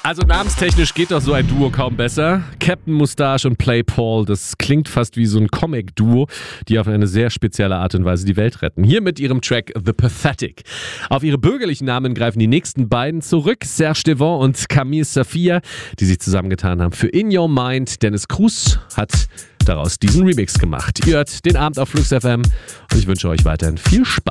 Also namenstechnisch geht doch so ein Duo kaum besser. Captain Moustache und Play Paul, das klingt fast wie so ein Comic-Duo, die auf eine sehr spezielle Art und Weise die Welt retten. Hier mit ihrem Track The Pathetic. Auf ihre bürgerlichen Namen greifen die nächsten beiden zurück. Serge Devant und Camille Safia, die sich zusammengetan haben für In Your Mind. Dennis Cruz hat daraus diesen Remix gemacht. Ihr hört den Abend auf Flux FM und ich wünsche euch weiterhin viel Spaß.